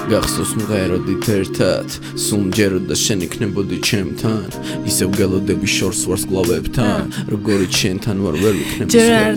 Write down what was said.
გახსოვს მღეროდით ერთად სულ მჯეროდა შენ იქნებოდი ჩემთან ისევ გელოდები შორს ვარსკვლავებთან როგორიც შენთან ვარ ვერ ვიქნები ჯერ არ